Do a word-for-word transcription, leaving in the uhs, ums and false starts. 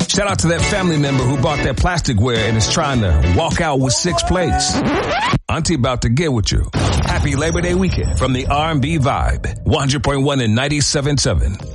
Shout out to that family member who bought that plasticware and is trying to walk out with six plates. Auntie about to get with you. Happy Labor Day weekend from the R and B Vibe. one hundred point one and ninety-seven point seven.